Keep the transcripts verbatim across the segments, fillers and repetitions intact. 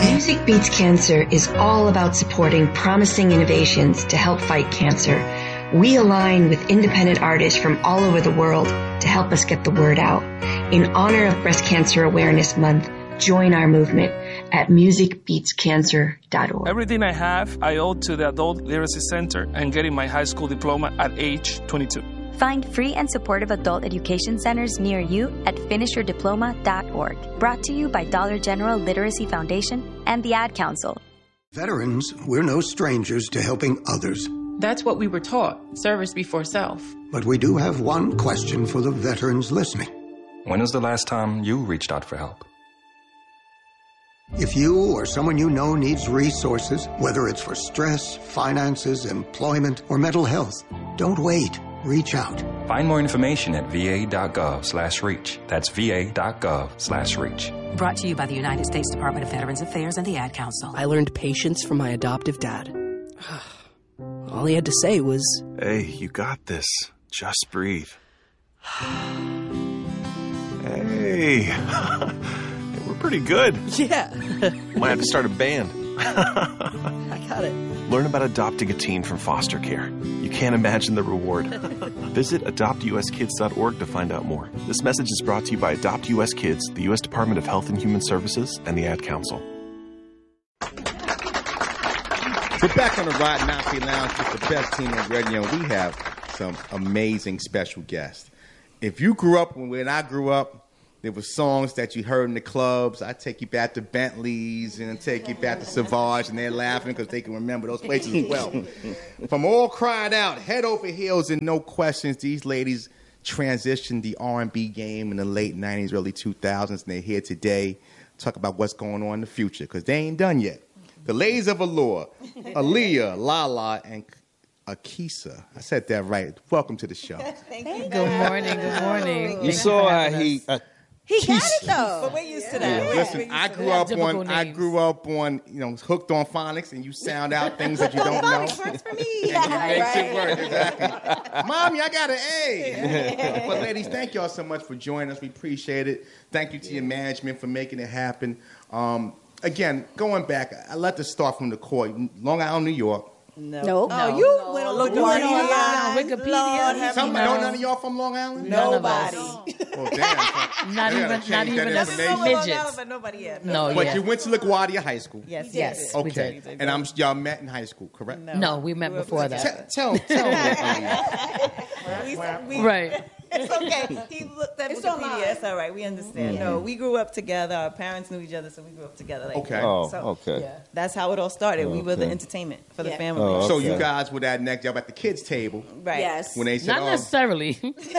Music Beats Cancer is all about supporting promising innovations to help fight cancer. We align with independent artists from all over the world to help us get the word out. In honor of Breast Cancer Awareness Month, join our movement at music beats cancer dot org. Everything I have, I owe to the Adult Literacy Center and getting my high school diploma at age twenty-two. Find free and supportive adult education centers near you at finish your diploma dot org. Brought to you by Dollar General Literacy Foundation and the Ad Council. Veterans, we're no strangers to helping others. That's what we were taught, service before self. But we do have one question for the veterans listening. When was the last time you reached out for help? If you or someone you know needs resources, whether it's for stress, finances, employment, or mental health, don't wait. Reach out. Find more information at va.gov slash reach. That's va.gov slash reach. Brought to you by the United States Department of Veterans Affairs and the Ad Council. I learned patience from my adoptive dad. All he had to say was, "Hey, you got this. Just breathe." Hey, we're pretty good. Yeah. Might have to start a band. I got it. Learn about adopting a teen from foster care. You can't imagine the reward. Visit adopt u s kids dot org to find out more. This message is brought to you by Adopt U S Kids, the U S Department of Health and Human Services, and the Ad Council. We're back on the Rod Nazi Lounge with the best team on radio. We have some amazing special guests. If you grew up when I grew up, there were songs that you heard in the clubs. I take you back to Bentley's and take you back to Savage, and they're laughing because they can remember those places as well. From All Cried Out, Head Over Heels, and No Questions, these ladies transitioned the R and B game in the late nineties, early two thousands, and they're here today to talk about what's going on in the future because they ain't done yet. The ladies of Allure, Aaliyah, Lala, and Akisa. I said that right. Welcome to the show. Thank you. Good morning. Good morning. You saw how he. Uh, He got it though. But we're used to that. Yeah. Listen, I grew up on names. I grew up on you know hooked on phonics, and you sound out things that you don't know. Phonics works for me. And it makes it work exactly. Mommy, I got an A. But ladies, thank y'all so much for joining us. We appreciate it. Thank you to your management for making it happen. Um, again, going back, I let this start from the core. Long Island, New York. No. No, no, you no. went on Look online. Wikipedia. Somebody, no, none of y'all from Long Island? Nobody. Well, damn. Not even, not even a midget. But nobody yet. No, But yeah. you went to LaGuardia High School. Yes, yes. Okay. We did. And I'm y'all met in high school, correct? No, no we met we before that. Tell, tell me. we, we, right. It's okay. He looked at it's Wikipedia. It's all right. We understand. Mm-hmm. No, we grew up together. Our parents knew each other, so we grew up together. Like okay. That. Oh, so okay. Yeah. That's how it all started. Okay. We were the entertainment for yeah. the family. Oh, okay. So you guys were that next job at the kids' table, right? Yes. When they said, not oh. necessarily.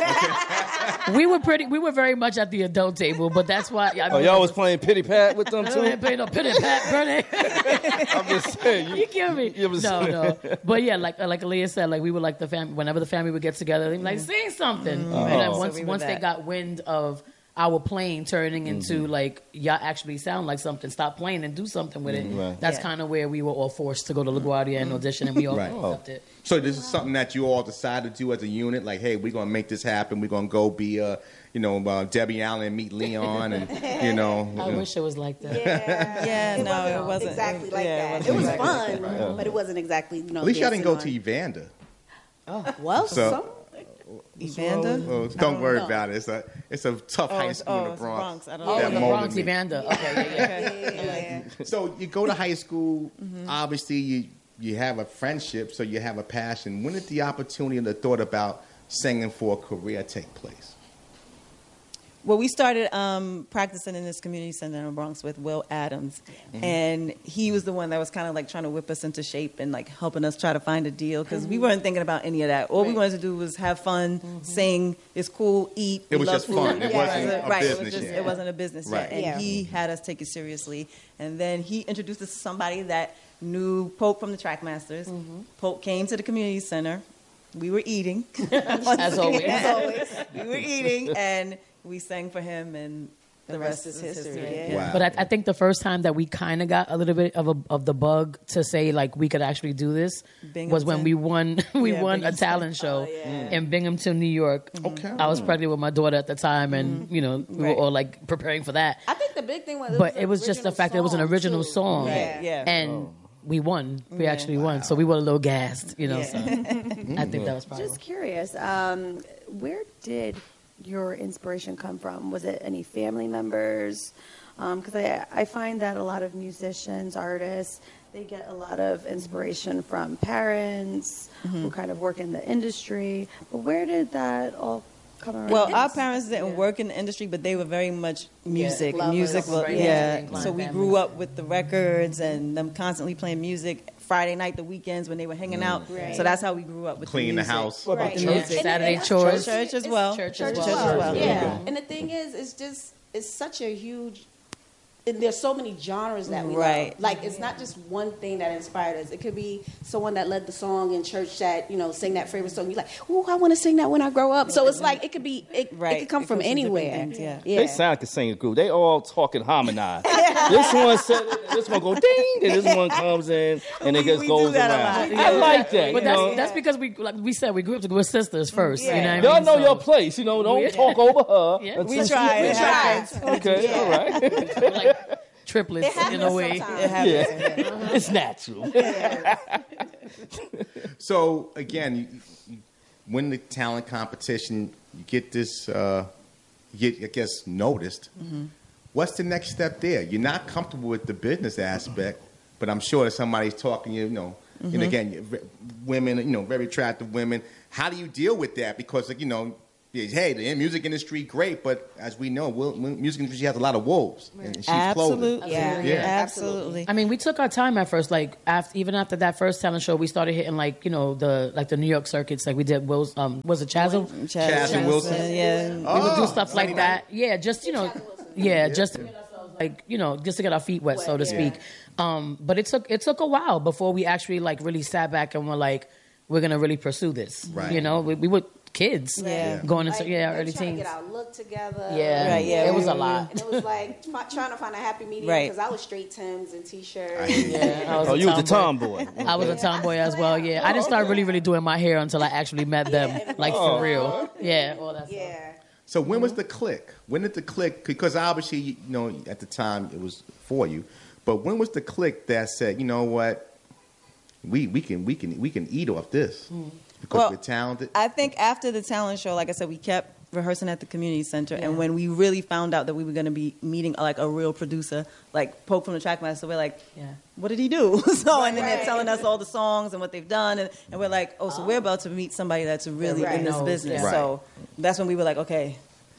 we were pretty. We were very much at the adult table, but that's why. I mean, oh, y'all was playing pitty pat with them too. I ain't playing no pitty pat, Bernie. I'm just saying. You, you kill me. You no, no. But yeah, like like Aaliyah said, like we were like the family. Whenever the family would get together, they'd be like, sing something. Mm-hmm. Oh. And then once so we once they got wind of our playing turning into mm-hmm. like y'all actually sound like something, stop playing and do something with it. Mm-hmm. Right. That's yeah. kind of where we were all forced to go to LaGuardia and audition, and we all right. accepted. So this is something that you all decided to do as a unit, like, hey, we're gonna make this happen. We're gonna go be uh, you know, uh, Debbie Allen and meet Leon, and you know. I you know. wish it was like that. Yeah, yeah it no, wasn't it wasn't exactly like yeah, that. It, it was exactly fun, right. yeah. but it wasn't exactly. You know, At least y'all didn't go on. to Evander. Oh well, so. some. Evander? Oh, don't worry know. about it. It's a it's a tough oh, high school oh, in the Bronx. Bronx. I don't oh, know. in the Bronx, Evander. Okay, yeah, yeah. yeah, yeah, yeah. So you go to high school. Mm-hmm. Obviously, you you have a friendship, so you have a passion. When did the opportunity and the thought about singing for a career take place? Well, we started um, practicing in this community center in the Bronx with Will Adams, mm-hmm. and he was the one that was kind of like trying to whip us into shape and like helping us try to find a deal because mm-hmm. we weren't thinking about any of that. All right. we wanted to do was have fun, mm-hmm. sing, it's cool, eat. It was just food. fun. It yeah. wasn't yeah. a right. business It, was just, yet. it wasn't a business right. yet, and yeah. he had us take it seriously. And then he introduced us to somebody that knew Pope from the Trackmasters. Mm-hmm. Pope came to the community center. We were eating, as always. As always, we were eating and. We sang for him, and the rest is history. Yeah. Wow. But I, I think the first time that we kind of got a little bit of a, of the bug to say like we could actually do this Binghamton. was when we won we Yeah, won a Binghamton. talent show Oh, yeah. in Binghamton, New York. Okay. I was pregnant with my daughter at the time, and you know we Right. were all like preparing for that. I think the big thing was, But it was just the original fact that it was an song, original too. song, Right, yeah. and we won. We Yeah. actually won, so we were a little gassed, you know. Yeah. So I think that was probably. Just curious, um, where did your inspiration come from? Was it any family members? Because I, I find that a lot of musicians, artists, they get a lot of inspiration from parents who kind of work in the industry. But where did that all come around? Well, our parents didn't work in the industry, but they were very much music. lovers, music, was, right, yeah. inclined So we family. grew up with the records and them constantly playing music Friday night, the weekends when they were hanging out. Right. So that's how we grew up with Clean the the music. house. What about Right. church? Yeah. And- Saturday and- chores. Church as well. Church Church as as well. well. Yeah. Yeah. And the thing is, it's just, it's such a huge, and there's so many genres that we Right. love. Like, it's not just one thing that inspired us. It could be someone that led the song in church that, you know, sing that favorite song. You're like, ooh, I want to sing that when I grow up. So it's like, it could be, it, Right. it could come It from comes from different anywhere. things, yeah. They sound like a singing group. They all talking harmonized. This one said it, this one go ding, then this one comes in, and it just we do goes that a around. lot. I like that. But you know? that's that's because we like we said we grew up with sisters first. Yeah. You know what I Y'all mean? know So- your place. You know, don't We- talk over her. Yeah. until We she- tried. We It tried. happens. Okay, Yeah. all right. like triplets It happens in a way. sometimes. It happens. Yeah, it's natural. So again, you, you win the talent competition. You get this, uh, you get, I guess, noticed. Mm-hmm. What's the next step there? You're not comfortable with the business aspect, but I'm sure that somebody's talking. You know, Mm-hmm. and again, you- women, you know, very attractive women. How do you deal with that? Because, like, you know, hey, the music industry, great, but as we know, will, music industry has a lot of wolves, and she's Absolutely. clothing. Yeah. Yeah. Absolutely. I mean, we took our time at first. Like, after, even after that first talent show, we started hitting like you know the like the New York circuits. Like we did Will's. Um, was it Chazzle? Chaz and Wilson. Yeah. We would do Oh, stuff like Sunday that. Yeah, just you know, yeah, just to get ourselves like you know, just to get our feet wet, so to speak. Um, but it took it took a while before we actually like really sat back and were like, we're gonna really pursue this. Right. You know, we, we were kids, Yeah. going into Like, yeah we early trying teens. to get our look together. Yeah, Right, yeah, it we was a were- lot. And it was like fi- trying to find a happy medium Right. because I was straight Timbs and T-shirts. Yeah, I was Oh, a you was a tomboy. tomboy. I was a tomboy as well. Yeah, I didn't start really, really doing my hair until I actually met them, like Oh. for real. Yeah, all that stuff. Yeah. So when was the click? When did the click? Because obviously, you know, at the time it was for you, but when was the click that said, you know what, we we can we can we can eat off this because Well, we're talented. I think after the talent show, like I said, we kept rehearsing at the community center, and when we really found out that we were going to be meeting like a real producer, like Pope from the Trackmaster, we're like, Yeah. what did he do? so, and then Right. they're telling us all the songs and what they've done, and, and we're like, oh, so we're about to meet somebody that's really Right. in this knows, business. yeah. So that's when we were like, okay,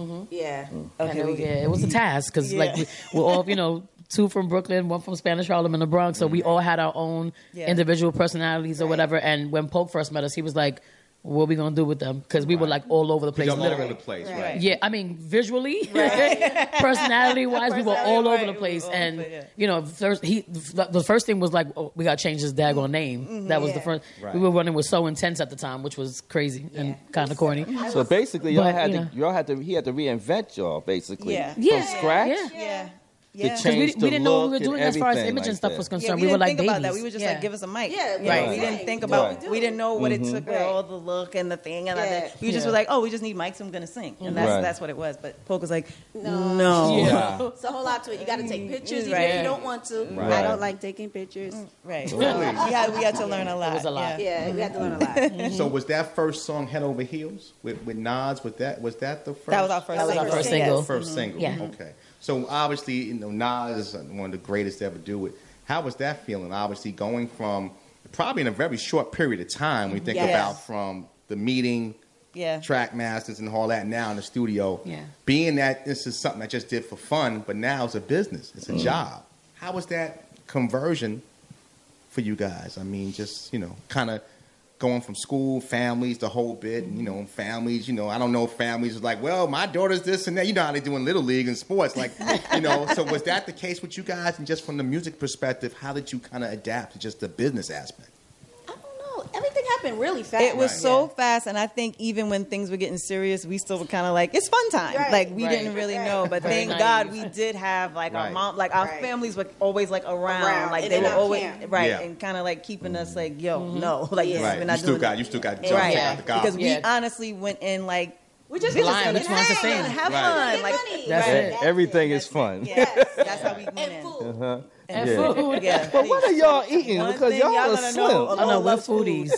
Yeah. okay, And we it, yeah, it was a task because Yeah. like we, we're all you know two from Brooklyn, one from Spanish Harlem, and the Bronx, so we all had our own Yeah. individual personalities or whatever. And when Pope first met us, he was like, "What are we gonna do with them?" Because we were like all over the place, All over literally. the place, Right. right? Yeah, I mean visually, personality wise, we were all over the place, and you know, first he the first thing was like, oh, we got to change his daggone name. That was the Yeah. first. Right. We were running with So Intense at the time, which was crazy and kind of corny. So basically, y'all But, had you to, know. y'all had to, he had to reinvent y'all basically Yeah. from Yeah. scratch. Yeah. yeah. To Yeah. Because change we, the we didn't know what we were look doing and as far as everything image and like stuff that. was Yeah, concerned. we, we, were didn't like think babies. about that. We were just Yeah. like, give us a mic. Yeah, Right. right. We didn't Right. think about. Right. We didn't know what it took, Right. all the look and the thing, and Yeah. that. We just Yeah. were like, oh, we just need mics. I'm gonna sing, and that's Right. that's what it was. But Polk was like, No. no, Yeah. It's a whole lot to it. You got to take pictures even Right. if you don't want to. Right. I don't like taking pictures. right. we had we had to learn a lot. It was a lot. Yeah. Yeah, we had to learn a lot. So was that first song "Head Over Heels" with with Nas? Was that was that the first? That was our first. That was our single. first single. Yes. First single. Yeah. Okay. So obviously, you know, Nas is one of the greatest to ever do it. How was that feeling? Obviously, going from probably in a very short period of time, when you think Yes. about from the meeting, Yeah. track masters, and all that, now in the studio, Yeah. being that this is something I just did for fun, but now it's a business, it's a job. How was that conversion for you guys? I mean, just, you know, kind of going from school, families, the whole bit, and, you know, families, you know, I don't know if families was like, well, my daughter's this and that. You know how they do in Little League and sports. Like, you know, so was that the case with you guys? And just from the music perspective, how did you kind of adapt to just the business aspect? I don't know. Everything happened happened really fast. It was right. so yeah. fast, and I think even when things were getting serious, we still were kind of like, it's fun time. Right. Like we Right. didn't really right. know, but Very thank naive. God we did have like Right. our mom, like our Right. families were always like around, Around, like and they in were our always camp. right, Yeah. and kind of like keeping us like, yo, Mm-hmm. no, like this, Right. we're not You still doing got it. you still got jump right, check out the car. because we Yeah. honestly went in like. We just we want just to Blind, sing which one's the and same? have Right. fun, like money. That's right. it. Everything is fun. Yes. That's how we went And in. food. Uh-huh. And Yeah. food. Yeah. But what are y'all eating? One Because thing y'all, y'all are gotta slim. know, Oh no, we're love foodies.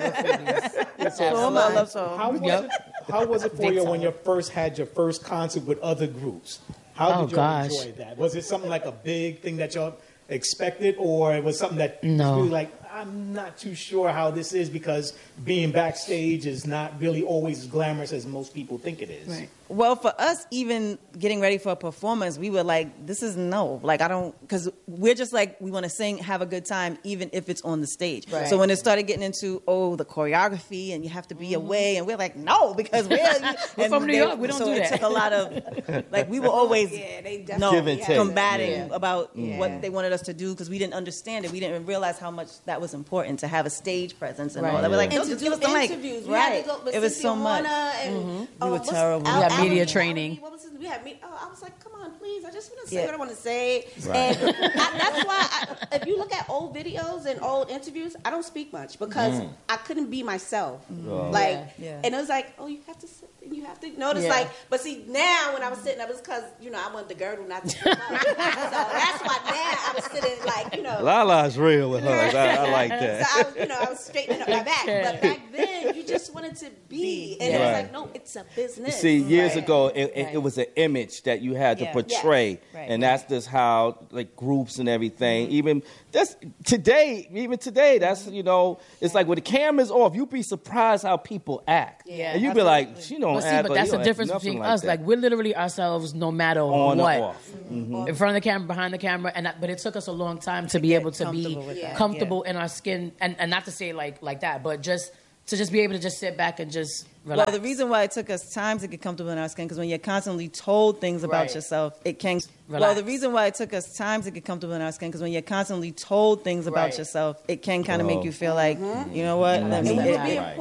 So much love so. How was, Yep. it, how was it for Big you time. when you first had your first concert with other groups? How Oh, did you gosh. enjoy that? Was it something like a big thing that y'all expected, or it was something that No. was really like, I'm not too sure how this is because being backstage is not really always as glamorous as most people think it is. Right. Well, for us, even getting ready for a performance, we were like, this is no. Like, I don't, because we're just like, we want to sing, have a good time, even if it's on the stage. Right. So when it started getting into, oh, the choreography and you have to be away, and we're like, no, because we're, We're and from New they- York, we don't so do it that. took a lot of, like, we were always Yeah, they no, definitely Give and take. combating Yeah. about Yeah. what they wanted us to do because we didn't understand it. We didn't realize how much that was important to have a stage presence and all Right. that. We're like, And no, to just do give us the mic. interviews. We Right. had to go with It was Cynthia so much. Warner and, Mhm. uh, We were what's- terrible. Al- We had Al- media Al- training. What was his, we had me. Oh, I was like, come on, please. I just want to say Yeah. what I want to say. Right. And I, that's why, I, if you look at old videos and old interviews, I don't speak much because Mm. I couldn't be myself. Oh. Like, Yeah. Yeah. and it was like, oh, you have to sit and you have to notice. Yeah. Like, but see, now when I was sitting, it was because you know I wanted the girdle not to come up. So that's why now I was sitting like you know. Lala's real with her. I, I like that. So I was, you know, I was straightening up my back. But back then, you just wanted to be, and it was Right. like, no, it's a business. See, years Right. ago, it, it, Right. it was an image that you had to Yeah. portray, Yes. Right. and that's just how like groups and everything. Mm-hmm. Even just today, even today, that's you know, it's like when the camera's off, you'd be surprised how people act, Yeah, and you'd be like, she don't But see, act. but or that's he the don't difference act nothing between like us. that. Like we're literally ourselves, no matter On or what. off. In front of the camera, behind the camera, and that, but it took us a long time to be able to be comfortable with that, comfortable in our skin, and, and not to say like like that, but just to just be able to just sit back and just relax. Well, the reason why it took us time to get comfortable in our skin, because when you're constantly told things about Right. yourself, it can. Well, Relax. the reason why it took us time to get comfortable in our skin, because when you're constantly told things about Right. yourself, it can kind of Oh. make you feel like, you know what? Let me. And we were it- being it-